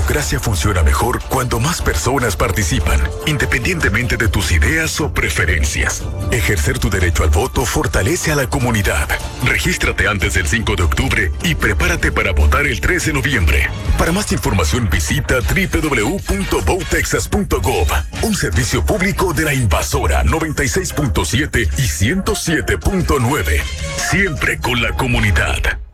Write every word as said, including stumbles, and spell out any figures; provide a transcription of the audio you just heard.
democracia funciona mejor cuando más personas participan, independientemente de tus ideas o preferencias. Ejercer tu derecho al voto fortalece a la comunidad. Regístrate antes del cinco de octubre y prepárate para votar el tres de noviembre. Para más información visita doble u doble u doble u punto vote texas punto gov, un servicio público de la Invasora noventa y seis punto siete y ciento siete punto nueve. Siempre con la comunidad.